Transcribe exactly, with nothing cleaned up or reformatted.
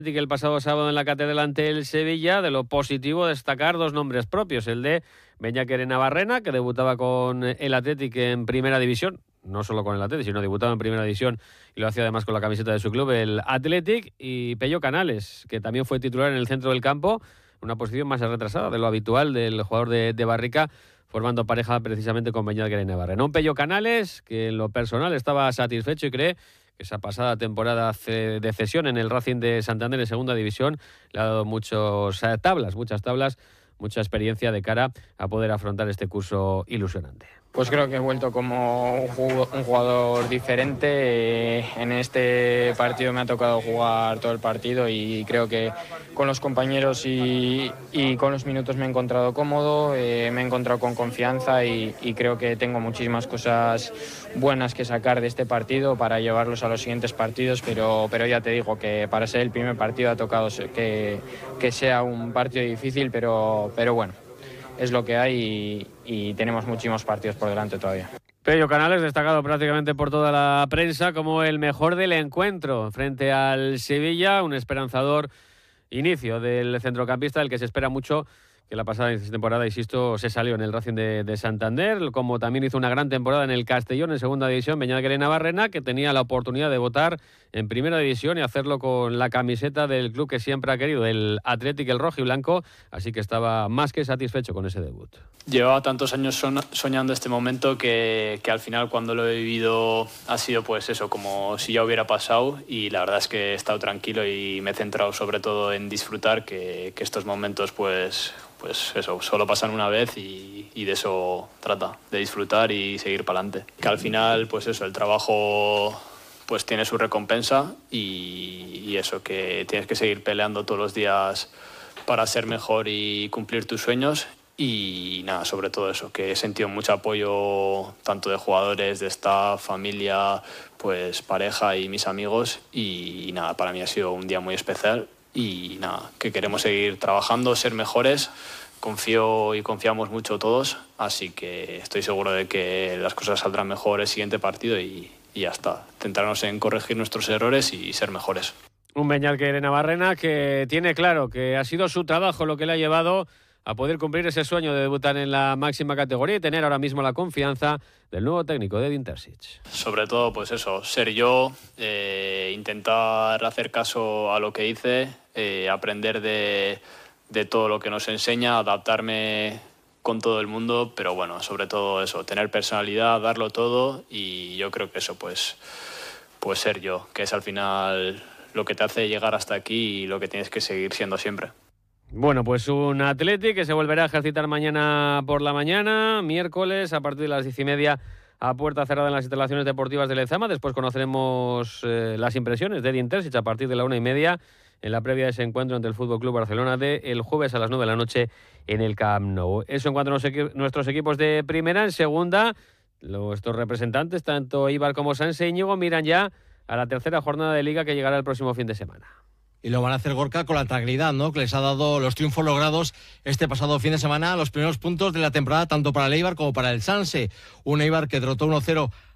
que el pasado sábado en la Catedral ante el Sevilla. De lo positivo destacar dos nombres propios, el de Beñaker Navarrena, que debutaba con el Athletic en Primera División, no solo con el Athletic, sino debutaba en Primera División y lo hacía además con la camiseta de su club, el Athletic, y Pello Canales, que también fue titular en el centro del campo, una posición más retrasada de lo habitual del jugador de, de Barrica, formando pareja precisamente con Beñaker Navarrena. Un Pello Canales que en lo personal estaba satisfecho y cree que esa pasada temporada de cesión en el Racing de Santander en Segunda División le ha dado muchas tablas, muchas tablas, mucha experiencia de cara a poder afrontar este curso ilusionante. Pues creo que he vuelto como un jugador diferente. En este partido me ha tocado jugar todo el partido y creo que con los compañeros y, y con los minutos me he encontrado cómodo, eh, me he encontrado con confianza y, y creo que tengo muchísimas cosas buenas que sacar de este partido para llevarlos a los siguientes partidos, pero, pero ya te digo que para ser el primer partido ha tocado que, que sea un partido difícil, pero, pero bueno. Es lo que hay y, y tenemos muchísimos partidos por delante todavía. Pello Canales, destacado prácticamente por toda la prensa como el mejor del encuentro frente al Sevilla, un esperanzador inicio del centrocampista del que se espera mucho, que la pasada temporada, insisto, se salió en el Racing de, de Santander, como también hizo una gran temporada en el Castellón en Segunda División, Beñaker Navarrena, que tenía la oportunidad de votar en Primera División y hacerlo con la camiseta del club que siempre ha querido, el Athletic, el rojo y blanco, así que estaba más que satisfecho con ese debut. Llevaba tantos años son, soñando este momento que, que al final cuando lo he vivido ha sido pues eso, como si ya hubiera pasado, y la verdad es que he estado tranquilo y me he centrado sobre todo en disfrutar, que, que estos momentos pues... pues eso, solo pasan una vez y, y de eso trata, de disfrutar y seguir para adelante. Que al final, pues eso, el trabajo pues tiene su recompensa y, y eso, que tienes que seguir peleando todos los días para ser mejor y cumplir tus sueños. Y nada, sobre todo eso, que he sentido mucho apoyo tanto de jugadores, de staff, familia, pues pareja y mis amigos, y nada, para mí ha sido un día muy especial. Y nada, que queremos seguir trabajando, ser mejores, confío y confiamos mucho todos, así que estoy seguro de que las cosas saldrán mejor el siguiente partido y, y ya está, centrarnos en corregir nuestros errores y ser mejores. Un Beñaker Navarrena que tiene claro que ha sido su trabajo lo que le ha llevado a poder cumplir ese sueño de debutar en la máxima categoría y tener ahora mismo la confianza del nuevo técnico de Edin Terzic. Sobre todo, pues eso, ser yo, eh, intentar hacer caso a lo que hice, eh, aprender de, de todo lo que nos enseña, adaptarme con todo el mundo, pero bueno, sobre todo eso, tener personalidad, darlo todo, y yo creo que eso, pues, pues ser yo, que es al final lo que te hace llegar hasta aquí y lo que tienes que seguir siendo siempre. Bueno, pues un Athletic que se volverá a ejercitar mañana por la mañana, miércoles, a partir de las diez y media, a puerta cerrada en las instalaciones deportivas de Lezama. Después conoceremos eh, las impresiones de Edin Terzic a partir de la una y media en la previa de ese encuentro ante el Fútbol Club Barcelona de el jueves a las nueve de la noche en el Camp Nou. Eso en cuanto a equi- nuestros equipos de primera. En segunda, nuestros representantes, tanto Eibar como Sanse Íñigo, miran ya a la tercera jornada de Liga que llegará el próximo fin de semana. Y lo van a hacer, Gorka, con la tranquilidad, ¿no?, que les ha dado los triunfos logrados este pasado fin de semana, los primeros puntos de la temporada, tanto para el Eibar como para el Sanse. Un Eibar que derrotó uno cero